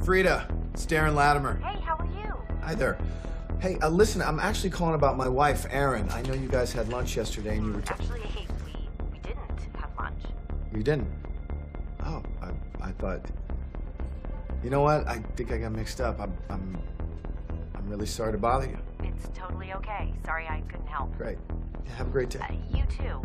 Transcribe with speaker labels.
Speaker 1: Frida, it's Darren Latimer.
Speaker 2: Hey, how are you?
Speaker 1: Hi there. Hey, listen, I'm actually calling about my wife, Erin. I know you guys had lunch yesterday and you were
Speaker 2: Actually, we didn't have lunch.
Speaker 1: You didn't? Oh, I thought... You know what? I think I got mixed up. I'm really sorry to bother you.
Speaker 2: It's totally okay. Sorry I couldn't help.
Speaker 1: Great. Have a great day.
Speaker 2: You too.